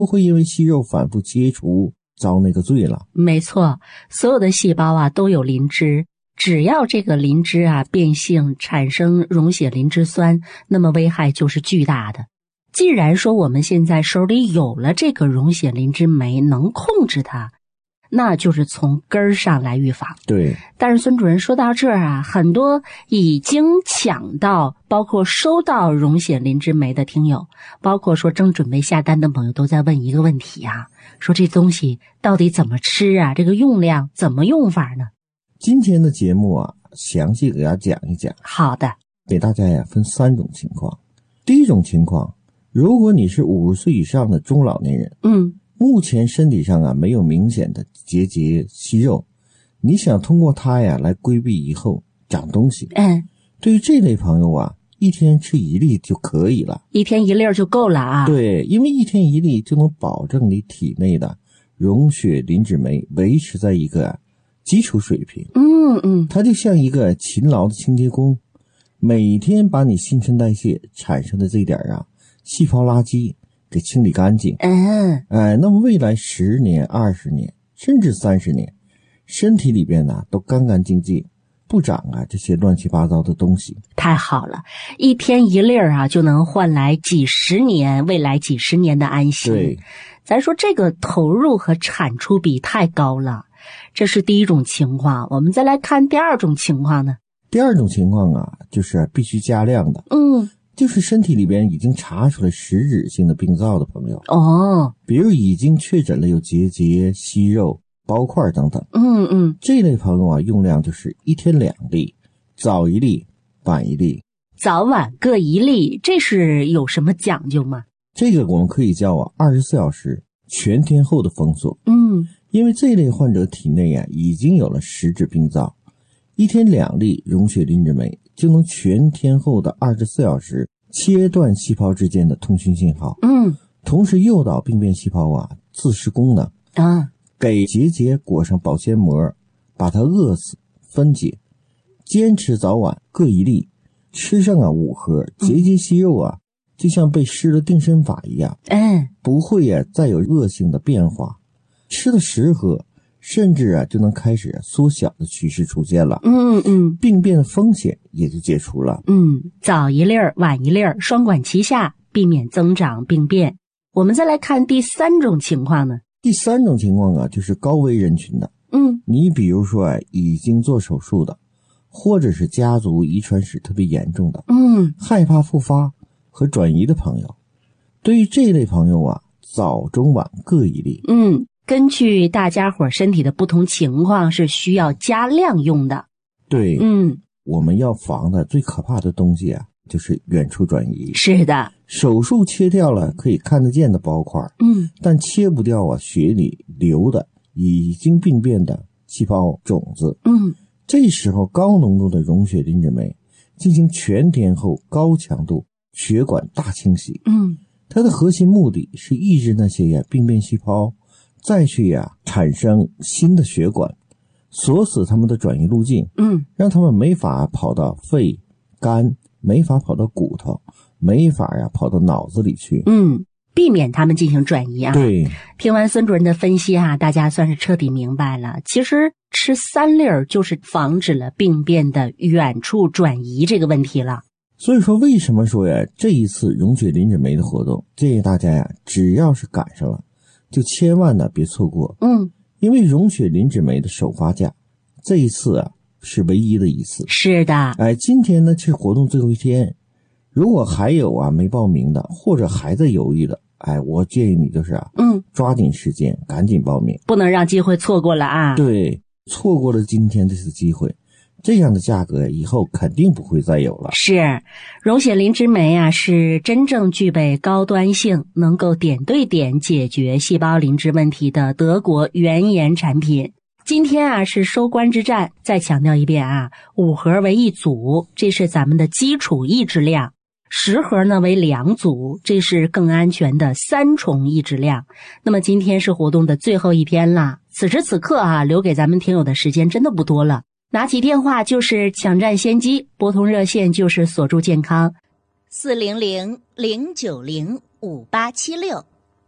不会因为息肉反复切除遭那个罪了。 没错，所有的细胞啊都有磷脂，只要这个磷脂啊变性产生溶血磷脂酸，那么危害就是巨大的。既然说我们现在手里有了这个溶血磷脂酶，能控制它，那就是从根儿上来预防。 对， 但是孙主任说到这儿啊，很多已经抢到包括收到溶血磷脂酶的听友，包括说正准备下单的朋友都在问一个问题啊，说这东西到底怎么吃啊，这个用量怎么用法呢？ 今天的节目啊，详细给大家讲一讲。 好的， 给大家呀分3种情况。第一种情况，如果你是50岁以上的中老年人，目前身体上啊没有明显的结节息肉，你想通过它呀来规避以后长东西，对于这类朋友啊，一天吃1粒就可以了， 一天1粒就够了啊。 对，因为一天1粒就能保证你体内的溶血磷脂酶维持在一个基础水平。它就像一个勤劳的清洁工，每天把你新陈代谢产生的这点啊细胞垃圾给清理干净。那么未来10年、20年，甚至30年，身体里边呢都干干净净，不长啊这些乱七八糟的东西。 太好了，一天1粒啊就能换来未来几十年的安心。 对， 咱说这个投入和产出比太高了，这是第一种情况。我们再来看第二种情况呢。 第二种情况啊，就是必须加量的。就是身体里边已经查出来实质性的病灶的朋友。比如已经确诊了有结节、息肉、包块等等。这类朋友啊，用量就是一天2粒，早1粒，晚1粒。 早晚各1粒，这是有什么讲究吗？ 这个我们可以叫24小时全天候的封锁。因为这类患者体内啊已经有了实质病灶，一天2粒溶血磷脂酶就能全天候的24小时切断细胞之间的通讯信号。同时诱导病变细胞啊自噬功能给结节裹上保鲜膜，把它饿死分解。坚持早晚各1粒，吃上5盒，结节息肉啊就像被施了定身法一样，不会啊再有恶性的变化。吃了10盒，甚至啊就能开始缩小的趋势出现了。病变的风险也就解除了。 早1粒晚1粒，双管齐下，避免增长病变。我们再来看第3种情况呢。 第3种情况啊，就是高危人群的。你比如说已经做手术的，或者是家族遗传史特别严重的，害怕复发和转移的朋友。对于这类朋友啊，早中晚各1粒。 根据大家伙身体的不同情况是需要加量用的。 对，我们要防的最可怕的东西啊，就是远处转移。 是的， 手术切掉了可以看得见的包块，但切不掉啊血里流的已经病变的细胞种子。这时候高浓度的溶血磷脂酶进行全天候高强度血管大清洗。它的核心目的是抑制那些病变细胞再去产生新的血管，锁死他们的转移路径，让他们没法跑到肺、肝，没法跑到骨头，没法跑到脑子里去。 避免他们进行转移啊。 对， 听完孙主任的分析啊，大家算是彻底明白了。其实吃3粒就是防止了病变的远处转移这个问题了。 所以说为什么说这一次溶血磷脂酶的活动，建议大家只要是赶上了，就千万别错过。因为溶血磷脂酶的首发价这一次是唯一的一次。 是的。 今天呢是活动最后一天，如果还有没报名的，或者还在犹豫的，我建议你就是抓紧时间赶紧报名， 不能让机会错过了啊。 对，错过了今天这次机会，这样的价格以后肯定不会再有了。 是，溶血磷脂酶啊，是真正具备高端性，能够点对点解决细胞磷脂问题的德国原研产品。今天是收官之战，再强调一遍5盒为1组，这是咱们的基础抑制量；10盒呢为2组，这是更安全的3重抑制量。那么今天是活动的最后一天了，此时此刻留给咱们听友的时间真的不多了。拿起电话就是抢占先机，拨通热线就是锁住健康 400-090-5876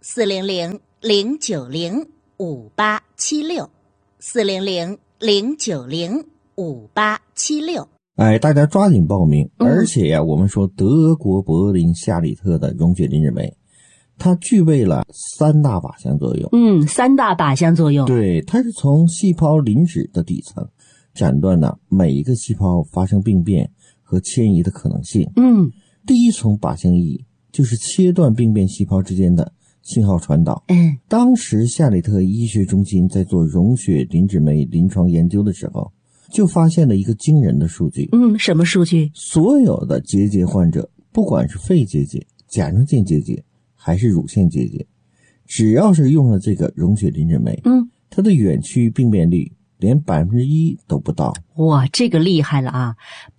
，400-090-5876，400-090-5876。 哎，大家抓紧报名。而且呀，我们说德国柏林夏里特的溶血磷脂酶，它具备了3大靶向作用。 3大靶向作用。 对，它是从细胞磷脂的底层斩断了每一个细胞发生病变和迁移的可能性。第一重靶向意义就是切断病变细胞之间的信号传导。当时夏里特医学中心在做溶血磷脂酶临床研究的时候，就发现了一个惊人的数据。 什么数据？ 所有的结节患者，不管是肺结节、甲状腺结节还是乳腺结节，只要是用了这个溶血磷脂酶，它的远趋病变率连1%都不到。 哇，这个厉害了啊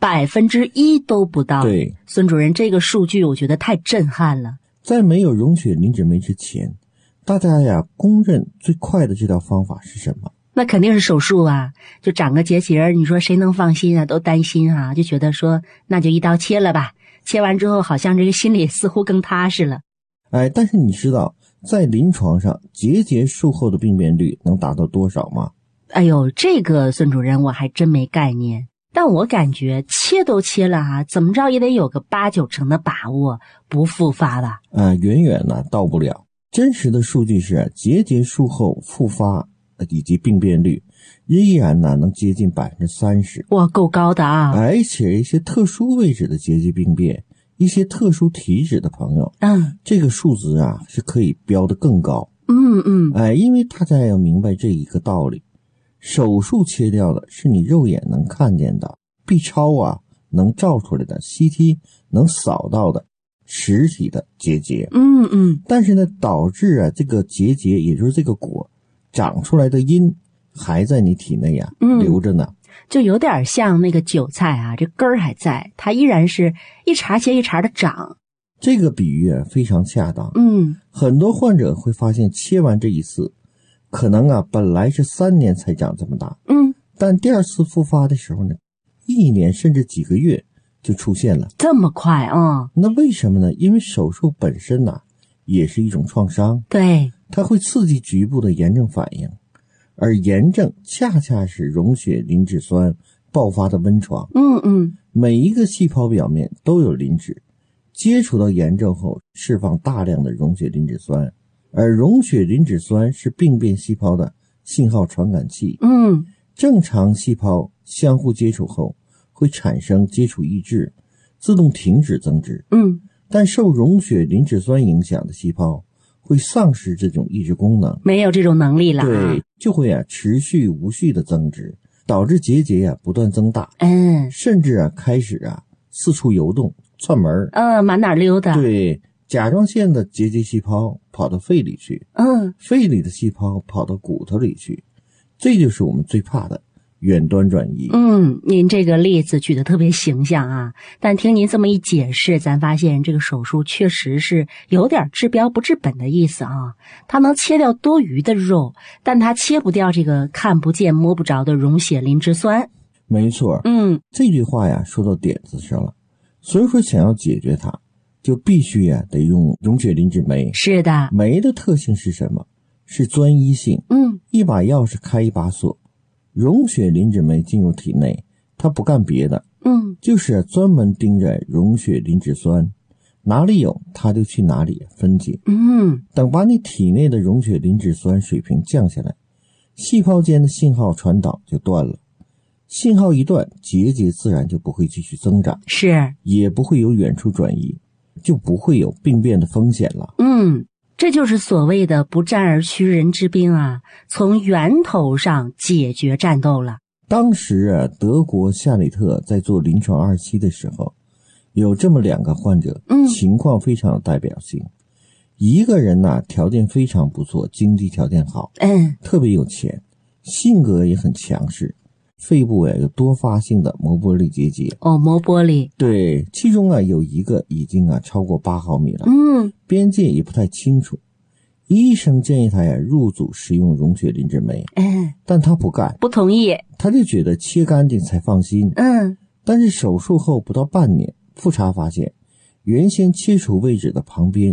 ！1%都不到。 对， 孙主任，这个数据我觉得太震撼了。 在没有溶血磷脂酶之前，大家呀公认最快的这条方法是什么？ 那肯定是手术啊，就长个结节，你说谁能放心啊？都担心啊，就觉得说那就一刀切了吧。切完之后，好像这个心里似乎更踏实了。 但是你知道，在临床上结节术后的病变率能达到多少吗？ 哎呦，这个孙主任我还真没概念。但我感觉切都切了啊，怎么着也得有个8-9成的把握不复发吧？ 远远呢到不了。真实的数据是，结节术后复发以及病变率依然呢能接近30%。 哇，够高的啊！ 而且一些特殊位置的结节病变，一些特殊体质的朋友，这个数值啊是可以标得更高。因为大家要明白这一个道理，手术切掉的是你肉眼能看见的 B 超啊能照出来的 CT 能扫到的实体的结节。但是呢，导致这个结节，也就是这个果长出来的因还在你体内留着呢。 就有点像那个韭菜啊，这根儿还在，它依然是一茬接一茬的长。 这个比喻非常恰当。很多患者会发现切完这一次可能本来是3年才长这么大，但第2次复发的时候呢，1年甚至几个月就出现了。 这么快啊？ 那为什么呢？因为手术本身也是一种创伤。 对， 它会刺激局部的炎症反应，而炎症恰恰是溶血磷脂酸爆发的温床。每一个细胞表面都有磷脂，接触到炎症后释放大量的溶血磷脂酸，而溶血磷脂酸是病变细胞的信号传感器。正常细胞相互接触后会产生接触抑制，自动停止增殖。但受溶血磷脂酸影响的细胞会丧失这种抑制功能， 没有这种能力了。 对，就会持续无序的增殖，导致结节不断增大。甚至开始四处游动窜门， 满哪溜达。 对，甲状腺的结节细胞跑到肺里去，肺里的细胞跑到骨头里去，这就是我们最怕的远端转移。 您这个例子举得特别形象啊，但听您这么一解释，咱发现这个手术确实是有点治标不治本的意思啊。它能切掉多余的肉，但它切不掉这个看不见摸不着的溶血磷脂酸。 没错。这句话说到点子上了。所以说想要解决它，就必须得用溶血磷脂酶。 是的。 酶的特性是什么？是专一性。一把钥匙开一把锁。溶血磷脂酶进入体内，它不干别的，就是专门盯着溶血磷脂酸，哪里有它就去哪里分解。等把你体内的溶血磷脂酸水平降下来，细胞间的信号传导就断了。信号一断，结节自然就不会继续增长， 是， 也不会有远处转移，就不会有病变的风险了。 这就是所谓的不战而屈人之兵啊，从源头上解决战斗了。 当时德国夏里特在做临床2期的时候，有这么2个患者，情况非常有代表性。一个人条件非常不错，经济条件好，特别有钱，性格也很强势，肺部有多发性的膜玻璃结节。 膜玻璃。 对，其中有一个已经超过8毫米了，边界也不太清楚。医生建议他入组使用溶血磷脂酶，但他不干， 不同意， 他就觉得切干净才放心。但是手术后不到半年，复查发现原先切除位置的旁边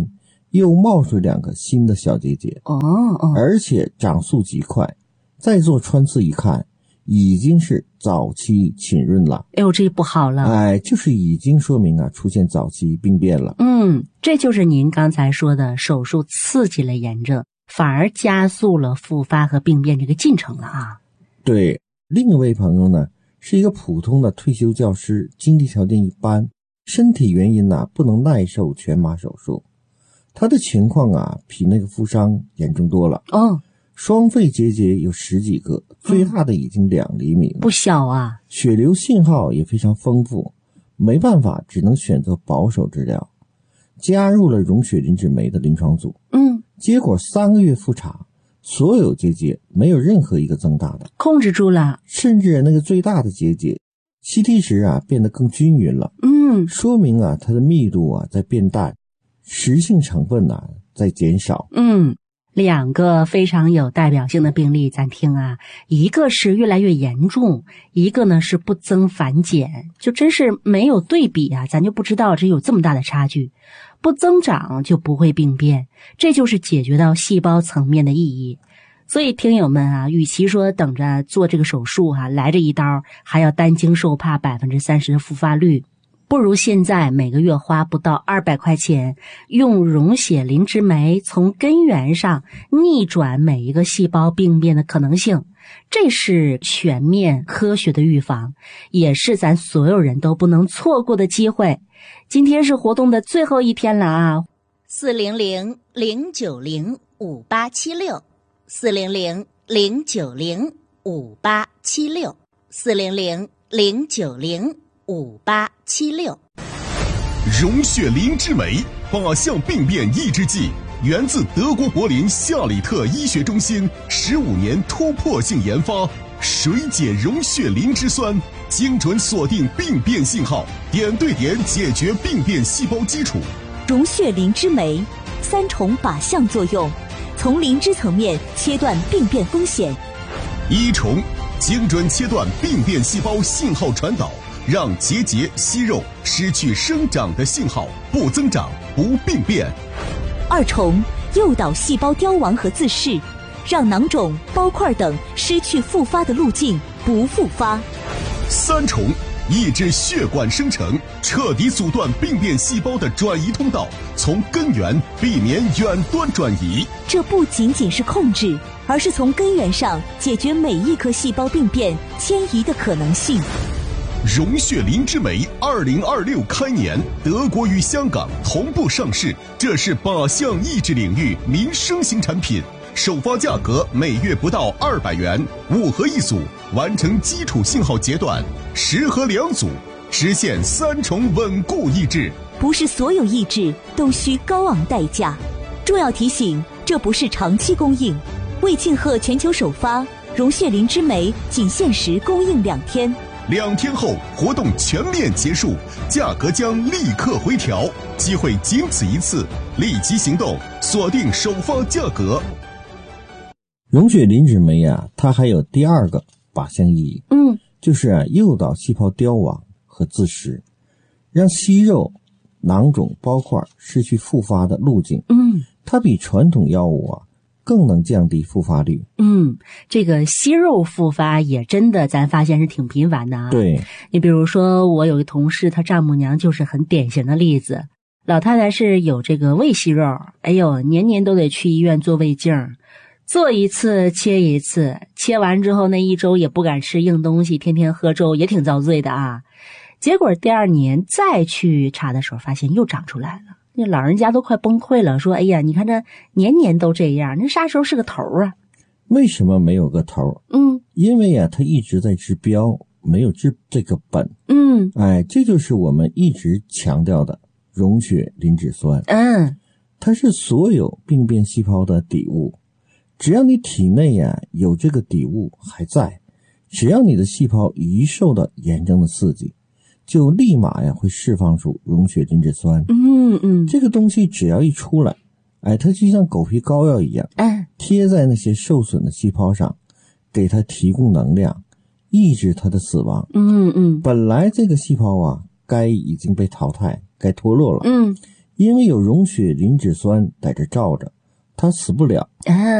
又冒出2个新的小结节，而且长速极快，再做穿刺一看，已经是早期浸润了。 哎呦，这不好了。 就是已经说明出现早期病变了。 这就是您刚才说的手术刺激了炎症，反而加速了复发和病变这个进程了啊。 对，另一位朋友呢，是一个普通的退休教师，经济条件一般，身体原因不能耐受全麻手术。他的情况比那个负伤严重多了。双肺结节有10几个，最大的已经2厘米了， 不小啊。 血流信号也非常丰富，没办法，只能选择保守治疗，加入了溶血磷脂酶的临床组。结果3个月复查，所有结节没有任何一个增大的， 控制住了， 甚至那个最大的结节 CT 时变得更均匀了。说明它的密度在变淡，实性成分在减少。 2个非常有代表性的病例咱听一个是越来越严重，一个呢是不增反减，就真是没有对比咱就不知道这有这么大的差距。不增长就不会病变，这就是解决到细胞层面的意义。所以听友们与其说等着做这个手术来这一刀还要担惊受怕30%的复发率，不如现在每个月花不到200块钱，用溶血磷脂酶从根源上逆转每一个细胞病变的可能性。这是全面科学的预防，也是咱所有人都不能错过的机会。今天是活动的最后一天了 400-090-5876 400-090-5876 400-090-5876。 溶血磷脂酶靶向病变抑制剂，源自德国柏林夏里特医学中心15年突破性研发，水解溶血磷脂酸，精准锁定病变信号，点对点解决病变细胞基础。 溶血磷脂酶3重靶向作用，从磷脂层面切断病变风险。 1重，精准切断病变细胞信号传导，让结节、息肉失去生长的信号，不增长，不病变。 2重，诱导细胞凋亡和自噬，让囊肿、包块等失去复发的路径，不复发。 3重，抑制血管生成，彻底阻断病变细胞的转移通道，从根源避免远端转移。 这不仅仅是控制，而是从根源上解决每一颗细胞病变迁移的可能性。 溶血磷脂酶2026开年，德国与香港同步上市，这是靶向抑制领域民生型产品，首发价格每月不到200元，5盒1组，完成基础信号截断，10盒2组，实现3重稳固抑制。 不是所有抑制都需高昂代价。重要提醒，这不是长期供应。为庆贺全球首发，溶血磷脂酶仅限时供应2天。 2天后活动全面结束，价格将立刻回调，机会仅此一次，立即行动，锁定首发价格。 溶血磷脂酶它还有第2个靶向意义，就是诱导细胞凋亡和自噬，让息肉、囊肿、包块失去复发的路径。它比传统药物更能降低复发率。 这个息肉复发也真的咱发现是挺频繁的对， 你比如说我有个同事，她丈母娘就是很典型的例子。老太太是有这个胃息肉，哎呦，年年都得去医院做胃镜，做一次切一次，切完之后那1周也不敢吃硬东西，天天喝粥，也挺遭罪的结果第2年再去查的时候，发现又长出来了。那老人家都快崩溃了，说：“哎呀，你看这年年都这样，那啥时候是个头啊？” 为什么没有个头？因为他一直在治标，没有治这个本。这就是我们一直强调的溶血磷脂酸。它是所有病变细胞的底物，只要你体内有这个底物还在，只要你的细胞一受到炎症的刺激，就立马会释放出溶血磷脂酸。这个东西只要一出来，它就像狗皮膏药一样，贴在那些受损的细胞上，给它提供能量，抑制它的死亡。本来这个细胞该已经被淘汰，该脱落了。 因为有溶血磷脂酸在这罩着，它死不了。